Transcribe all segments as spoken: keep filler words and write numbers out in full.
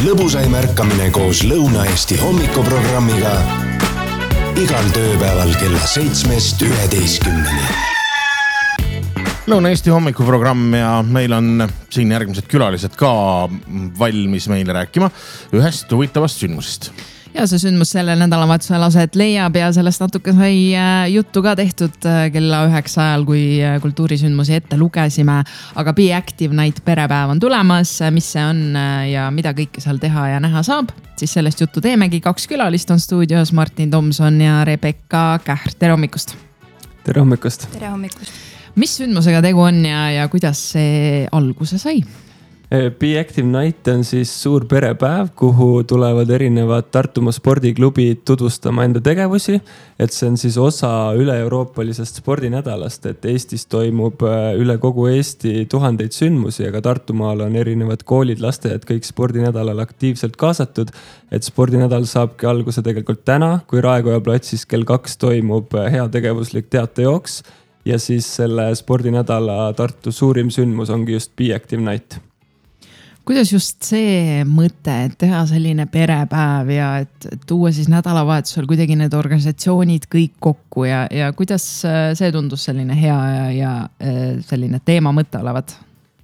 lõbusaim ärkamine koos Lõuna-Eesti hommikuprogrammiga igal tööpäeval kella seitsmest üheteistkümneni. Lõuna-Eesti hommikuprogramm ja meil on siin järgmised külalised ka valmis meile rääkima ühest huvitavast sündmusest. Ja see sündmus sellel nädalavahetusel aset leiab ja sellest natuke sai juttu ka tehtud kella üheksa ajal, kui kultuurisündmusi ette lugesime. Aga Be Active Night perepäev on tulemas, mis see on ja mida kõike seal teha ja näha saab. Siis sellest juttu teemegi. Kaks külalist on stuudios, Martin Tomson ja Rebecca Kähr. Tere hommikust! Tere hommikust! Tere hommikust! Mis sündmusega tegu on ja, ja kuidas see alguse sai? Be Active Night on siis suur perepäev, kuhu tulevad erinevad Tartumaa spordiklubid tutvustama enda tegevusi. Et see on siis osa üle-euroopalisest spordinädalast, et Eestis toimub üle kogu Eesti tuhandeid sündmusi, aga Tartumaal on erinevad koolid, lasteaiad, kõik spordinädalal aktiivselt kaasatud. Et spordinädal saabki alguse tegelikult täna, kui Raekoja platsis kell kaks toimub heategevuslik teatejooks ja siis selle spordinädala Tartu suurim sündmus ongi just Be Active Night. Kuidas just see mõte, et teha selline perepäev ja et tuua siis nädalavahetusel kuidagi need organisatsioonid kõik kokku ja, ja kuidas see tundus selline hea ja, ja selline teema mõte olevat?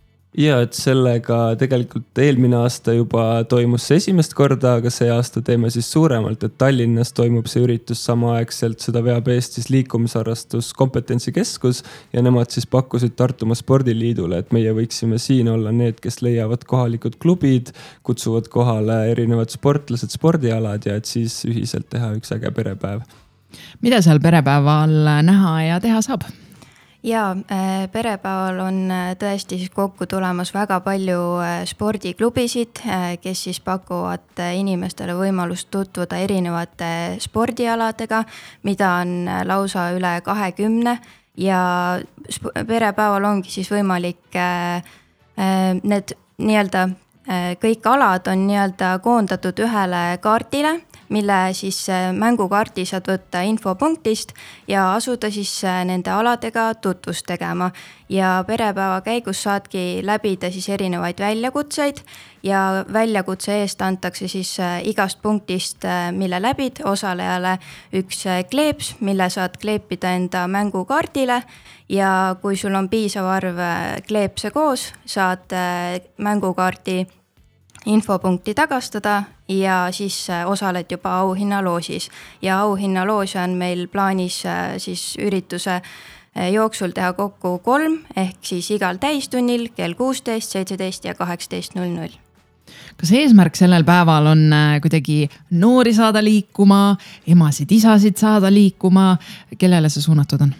Ja, et sellega tegelikult eelmine aasta juba toimus see esimest korda, aga see aasta teeme siis suuremalt, et Tallinnas toimub see üritus samaaegselt, seda veab Eestis liikumisharrastus kompetentsikeskus ja nemad siis pakkusid Tartumaa spordiliidule, et meie võiksime siin olla need, kes leiavad kohalikud klubid, kutsuvad kohale erinevad sportlased, spordialad ja et siis ühiselt teha üks äge perepäev. Mida seal perepäeval näha ja teha saab? Ja perepäeval on tõesti kokku tulemas väga palju spordiklubisid, kes siis pakuvad inimestele võimalust tutvuda erinevate spordialadega, mida on lausa üle kahekümne ja perepäeval ongi siis võimalik need nii-öelda kõik alad on nii-öelda koondatud ühele kaardile, mille siis mängukaarti saad võtta infopunktist ja asuda siis nende aladega tutvust tegema. Ja perepäeva käigus saadki läbida siis erinevaid väljakutseid ja väljakutse eest antakse siis igast punktist, mille läbid osalejale üks kleeps, mille saad kleepida enda mängukaardile ja kui sul on piisav arv kleepse koos, saad mängukaarti infopunkti tagastada ja siis osaled juba auhinnaloosis. Ja auhinnaloos on meil plaanis siis ürituse jooksul teha kokku kolm, ehk siis igal täistunnil kell kuusteist, seitseteist ja kaheksateist null null. Kas eesmärk sellel päeval on kuidagi noori saada liikuma, emasid, isasid saada liikuma? Kellele see suunatud on?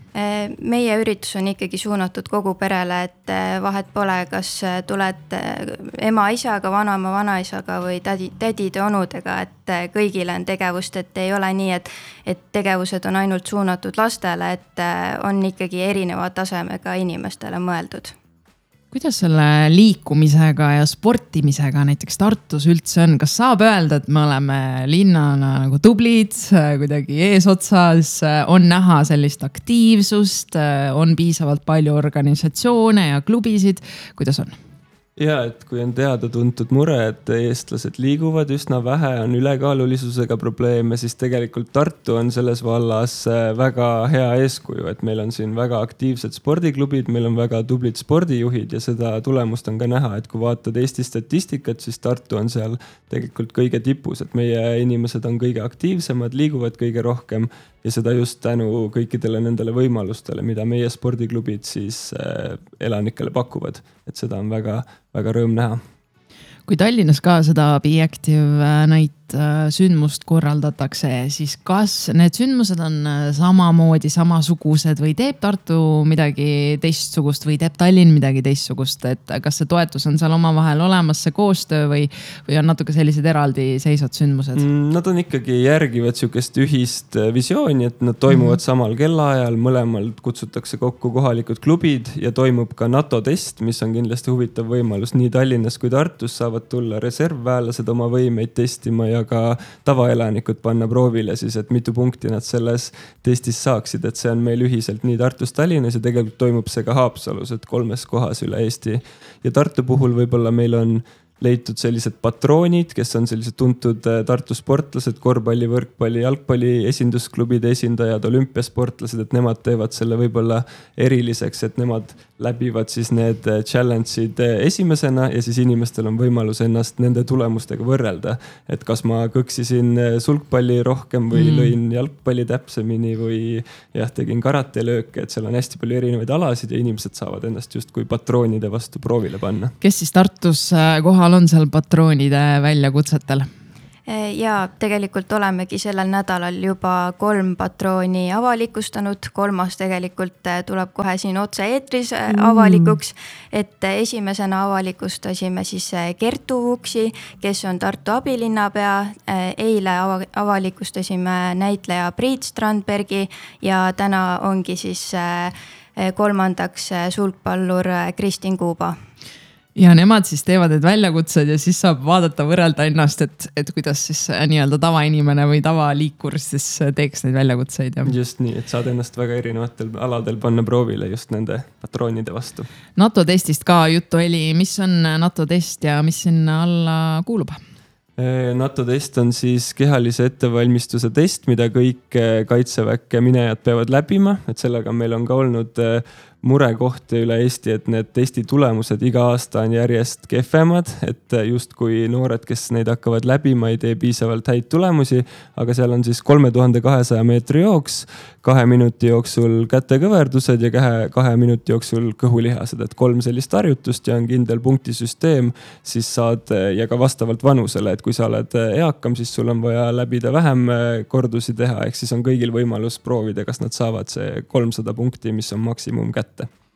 Meie üritus on ikkagi suunatud kogu perele, et vahet pole, kas tuled ema isaga, vanama vanaisaga või tädi, tädide onudega, et kõigile on tegevust, et ei ole nii, et, et tegevused on ainult suunatud lastele, et on ikkagi erineva tasemega inimestele mõeldud. Kuidas selle liikumisega ja sportimisega näiteks Tartus üldse on? Kas saab öelda, et me oleme linnana nagu tublid, kuidagi eesotsas, on näha sellist aktiivsust, on piisavalt palju organisatsioone ja klubisid? Kuidas on? Ja, et kui on teada tuntud mure, et eestlased liiguvad üsna vähe, on ülekaalulisusega probleeme, siis tegelikult Tartu on selles vallas väga hea eeskuju, et meil on siin väga aktiivsed spordiklubid, meil on väga tublid spordijuhid ja seda tulemust on ka näha, et kui vaatad Eesti statistikat, siis Tartu on seal tegelikult kõige tipus, et meie inimesed on kõige aktiivsemad, liiguvad kõige rohkem ja seda just tänu kõikidele nendele võimalustele, mida meie spordiklubid siis elanikele pakuvad, et seda on väga, väga rõõm näha. Kui Tallinnas ka seda Be Active Night sündmust korraldatakse, siis kas need sündmused on samamoodi samasugused või teeb Tartu midagi teistsugust või teeb Tallinn midagi teistsugust, et kas see toetus on seal oma vahel olemas, see koostöö või, või on natuke sellised eraldi seisvad sündmused? Nad on ikkagi järgivad sükest ühist visiooni, et nad toimuvad mm-hmm. samal kellaajal, mõlemal kutsutakse kokku kohalikud klubid ja toimub ka NATO test, mis on kindlasti huvitav võimalus. Nii Tallinnas kui Tartus saavad tulla reservväelased oma võimeid testima ja ka tavaelanikud panna proovile siis, et mitu punkti nad selles testis saaksid, et see on meil ühiselt nii Tartus, Tallinnas ja tegelikult toimub see ka Haapsalus, et kolmes kohas üle Eesti. Ja Tartu puhul võib-olla meil on leitud sellised patroonid, kes on sellised tuntud Tartu sportlased, korvpalli, võrkpalli, jalgpalli esindusklubide esindajad, olümpiasportlased, et nemad teevad selle võib-olla eriliseks, et nemad läbivad siis need challenge'id esimesena ja siis inimestel on võimalus ennast nende tulemustega võrrelda. Et kas ma kõksisin sulgpalli rohkem või mm. lõin jalgpalli täpsemini või jah, tegin karatelööke, et seal on hästi palju erinevaid alasid ja inimesed saavad ennast just kui patroonide vastu proovile panna. Kes siis Tartus kohal on seal patroonide väljakutsetel? Ja tegelikult olemegi sellel nädalal juba kolm patrooni avalikustanud. Kolmas tegelikult tuleb kohe siin otse eetris avalikuks. Et esimesena avalikustasime siis Kertu Vuksi, kes on Tartu abilinnapea. Eile avalikustasime näitleja Priit Strandbergi ja täna ongi siis kolmandaks sulgpallur Kristin Kuuba. Ja nemad siis teevad need väljakutsed ja siis saab vaadata, võrrelda ennast, et, et kuidas siis nii-öelda tavainimene või tavaliikur siis teeks neid väljakutseid. Ja... Just nii, et saad ennast väga erinevatel aladel panna proovile just nende patroonide vastu. NATO testist ka juttu oli. Mis on NATO test ja mis sinna alla kuulub? NATO test on siis kehalise ettevalmistuse test, mida kõik kaitseväkke minejad peavad läbima, et sellega meil on ka olnud murekohti üle Eesti, et need testi tulemused iga aasta on järjest kehvemad, et just kui noored, kes neid hakkavad läbima, ei tee piisavalt häid tulemusi, aga seal on siis kolme tuhande kahesaja meetri jooks, kahe minuti jooksul kätekõverdused ja kahe, kahe minuti jooksul kõhulihased, et kolm sellist harjutust ja on kindel punktisüsteem, siis saad ja ka vastavalt vanusele, et kui sa oled eakam, siis sul on vaja läbida vähem kordusi teha, ehk siis on kõigil võimalus proovida, kas nad saavad see kolmsada punkti, mis on maksimum kätte.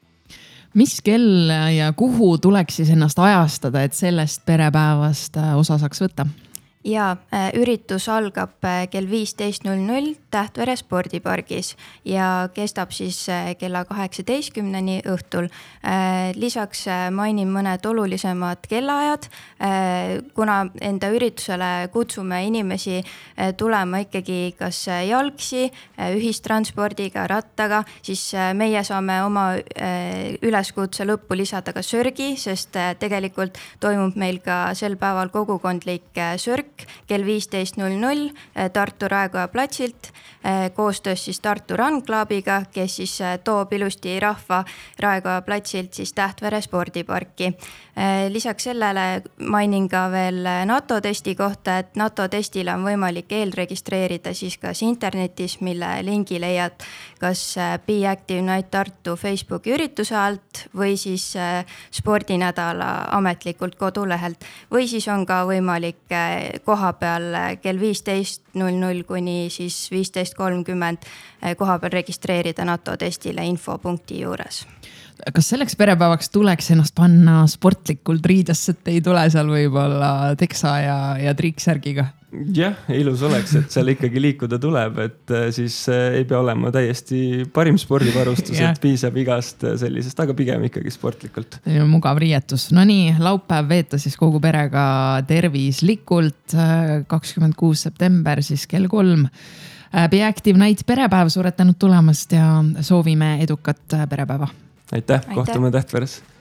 Mis kell ja kuhu tuleks siis ennast ajastada, et sellest perepäevast osa saaks võtta? Ja üritus algab kell viisteist null null Tähtvere spordipargis ja kestab siis kella kaheksateistkümneni õhtul. Lisaks mainin mõned olulisemad kellaajad, kuna enda üritusele kutsume inimesi tulema ikkagi kas jalgsi, ühistranspordiga, rattaga, siis meie saame oma üleskutse lõppu lisada ka sörgi, sest tegelikult toimub meil ka sel päeval kogukondlik sörk kell viisteist null null Tartu Raekoja platsilt koostöös siis Tartu Run Clubiga, kes siis toob ilusti rahva Raekoja platsilt siis Tähtvere spordiparki. Lisaks sellele mainin ka veel NATO testi kohta, et NATO testile on võimalik eelregistreerida siis kas internetis, mille lingi leiad kas Be Active Night Tartu Facebooki ürituse alt või siis spordinädala ametlikult kodulehelt. Või siis on ka võimalik koha peal kell viisteist null null kuni siis viisteist kolmkümmend koha peal registreerida NATO testile infopunkti juures. Kas selleks perepäevaks tuleks ennast panna sportlikult riidesse, et ei tule seal võib-olla teksa ja, ja triiksärgiga? Jah, ilus oleks, et seal ikkagi liikuda tuleb, et siis ei pea olema täiesti parim spordivarustus, et piisab igast sellisest, aga pigem ikkagi sportlikult. Mugav riietus. No nii, laupäev veeta siis kogu perega tervislikult, kakskümmend kuus september siis kell kolm. Be Active Night perepäev, suured tänud tulemast ja soovime edukat perepäeva. Aitäh, kohtume Tähtveres.